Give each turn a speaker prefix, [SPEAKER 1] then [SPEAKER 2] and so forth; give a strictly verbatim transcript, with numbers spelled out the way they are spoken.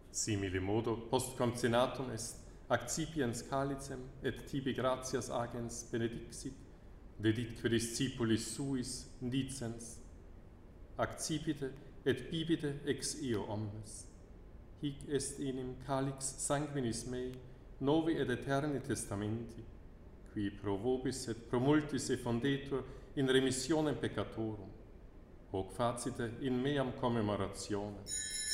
[SPEAKER 1] Simile modo, post concenatum est accipiens calicem et tibi gratias agens benedixit, deditque discipulis suis dicens, accipite et bibite ex eo omnes. Hic est enim calix sanguinis mei, novi et eterni testamenti, qui pro vobis et pro multis effondetur in remissionem peccatorum, hoc facite in meam commemorationem.